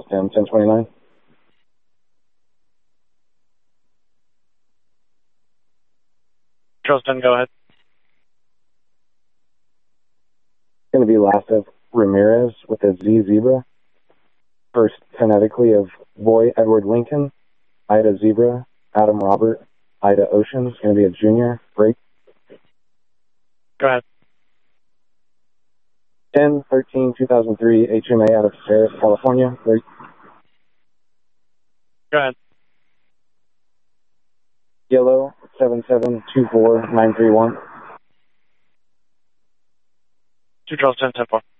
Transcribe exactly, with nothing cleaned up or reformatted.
ten, ten twenty-nine. Charles ten, go ahead. Going to be last of Ramirez with a Z Zebra. First phonetically of Boy Edward Lincoln, Ida Zebra, Adam Robert, Ida Ocean. It's going to be a junior break. Go ahead. ten thirteen two thousand three H M A out of Paris, California. Break. Go ahead. Yellow seven seven two four nine three one. two Charles ten, ten four.